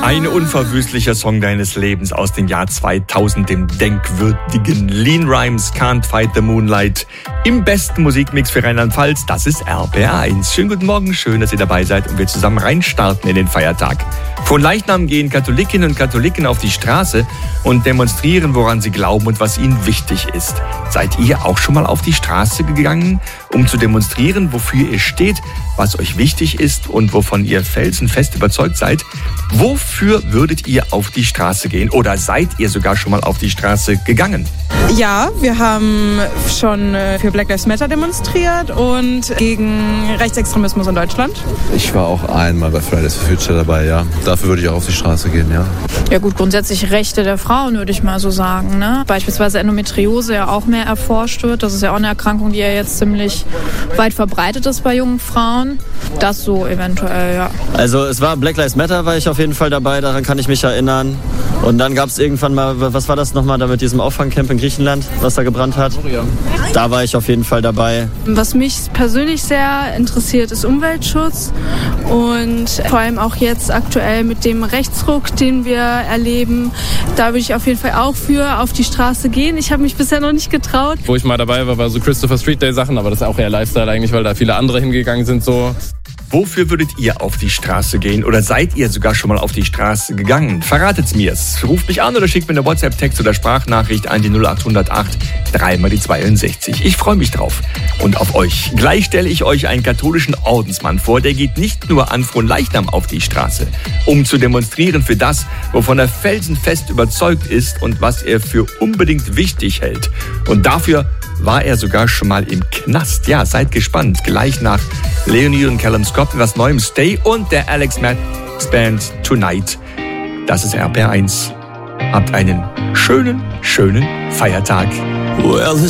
Ein unverwüstlicher Song deines Lebens aus dem Jahr 2000, dem denkwürdigen Lean Rhymes, Can't Fight the Moonlight, im besten Musikmix für Rheinland-Pfalz, das ist RPR1. Schönen guten Morgen, schön, dass ihr dabei seid und wir zusammen reinstarten in den Feiertag. Von Leichnam gehen Katholikinnen und Katholiken auf die Straße und demonstrieren, woran sie glauben und was ihnen wichtig ist. Seid ihr auch schon mal auf die Straße gegangen, um zu demonstrieren, wofür ihr steht, was euch wichtig ist und wovon ihr felsenfest überzeugt seid? Wofür würdet ihr auf die Straße gehen oder seid ihr sogar schon mal auf die Straße gegangen? Ja, wir haben schon für Black Lives Matter demonstriert und gegen Rechtsextremismus in Deutschland. Ich war auch einmal bei Fridays for Future dabei, ja. Dafür würde ich auch auf die Straße gehen, ja. Ja gut, grundsätzlich Rechte der Frauen, würde ich mal so sagen, ne? Beispielsweise Endometriose ja auch mehr erforscht wird. Das ist ja auch eine Erkrankung, die ja jetzt ziemlich weit verbreitet ist bei jungen Frauen. Das so eventuell, ja. Also es war Black Lives Matter, war ich auf jeden Fall dabei, daran kann ich mich erinnern. Und dann gab es irgendwann mal, was war das nochmal, da mit diesem Auffangcamp in Griechenland, was da gebrannt hat? Da war ich auf jeden Fall dabei. Was mich persönlich sehr interessiert, ist Umweltschutz und vor allem auch jetzt aktuell mit dem Rechtsruck, den wir erleben, da würde ich auf jeden Fall auch für auf die Straße gehen. Ich habe mich bisher noch nicht getraut. Wo ich mal dabei war, war so Christopher Street Day Sachen, aber das ist auch eher Lifestyle eigentlich, weil da viele andere hingegangen sind so. Wofür würdet ihr auf die Straße gehen oder seid ihr sogar schon mal auf die Straße gegangen? Verratet's mir's. Ruft mich an oder schickt mir eine WhatsApp-Text oder Sprachnachricht an die 0808 3 die 62. Ich freue mich drauf und auf euch. Gleich stelle ich euch einen katholischen Ordensmann vor, der geht nicht nur an Fronleichnam auf die Straße, um zu demonstrieren für das, wovon er felsenfest überzeugt ist und was er für unbedingt wichtig hält. Und dafür war er sogar schon mal im Knast. Ja, seid gespannt. Gleich nach Leonie und Callum Scott mit was Neuem, Stay und der Alex Max Band Tonight. Das ist RPR1. Habt einen schönen Feiertag. Well,